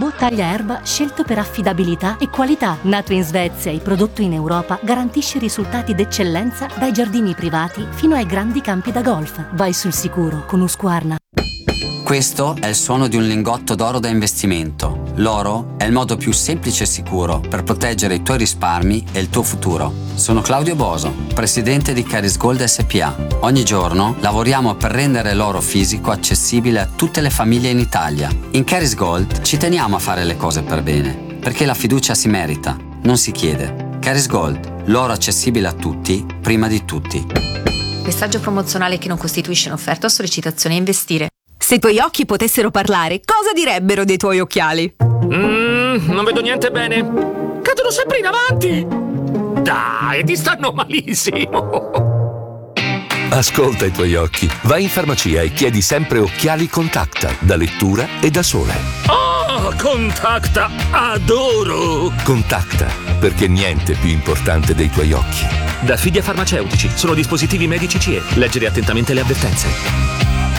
Bambù taglia erba scelto per affidabilità e qualità. Nato in Svezia e prodotto in Europa, garantisce risultati d'eccellenza dai giardini privati fino ai grandi campi da golf. Vai sul sicuro con Husqvarna. Questo è il suono di un lingotto d'oro da investimento. L'oro è il modo più semplice e sicuro per proteggere i tuoi risparmi e il tuo futuro. Sono Claudio Boso, presidente di Caris Gold SPA. Ogni giorno lavoriamo per rendere l'oro fisico accessibile a tutte le famiglie in Italia. In Caris Gold ci teniamo a fare le cose per bene, perché la fiducia si merita, non si chiede. Caris Gold, l'oro accessibile a tutti, prima di tutti. Messaggio promozionale che non costituisce un'offerta o sollecitazione a investire. Se i tuoi occhi potessero parlare, cosa direbbero dei tuoi occhiali? Non vedo niente bene. Cadono sempre in avanti. Dai, ti stanno malissimo. Ascolta i tuoi occhi. Vai in farmacia e chiedi sempre occhiali Contacta, da lettura e da sole. Oh, Contacta, adoro. Contacta, perché niente è più importante dei tuoi occhi. Da Fidia Farmaceutici, sono dispositivi medici CE. Leggere attentamente le avvertenze.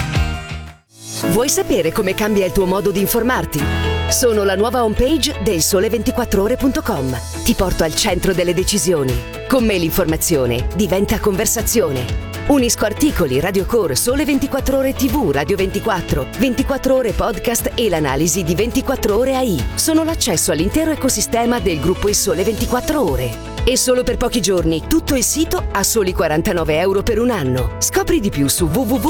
Vuoi sapere come cambia il tuo modo di informarti? Sono la nuova homepage del Sole24Ore.com. Ti porto al centro delle decisioni. Con me l'informazione diventa conversazione. Unisco articoli, radiocore, Sole 24 Ore TV, Radio 24, 24 Ore podcast e l'analisi di 24 Ore AI. Sono l'accesso all'intero ecosistema del gruppo Il Sole 24 Ore. E solo per pochi giorni tutto il sito a soli €49 per un anno. Scopri di più su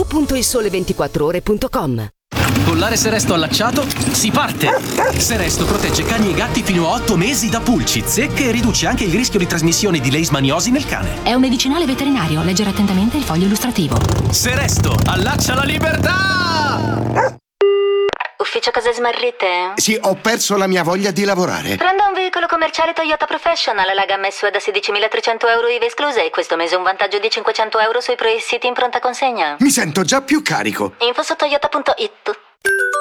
www.ilsole24ore.com. Collare Seresto allacciato, si parte! Seresto protegge cani e gatti fino a 8 mesi da pulci, zecche e riduce anche il rischio di trasmissione di leishmaniosi nel cane. È un medicinale veterinario, leggere attentamente il foglio illustrativo. Seresto, allaccia la libertà! Ufficio cose smarrite? Sì, ho perso la mia voglia di lavorare. Prendo un veicolo commerciale Toyota Professional, la gamma SUV da €16.300 IVA esclusa e questo mese un vantaggio di €500 sui pro-siti in pronta consegna. Mi sento già più carico. Info su toyota.it.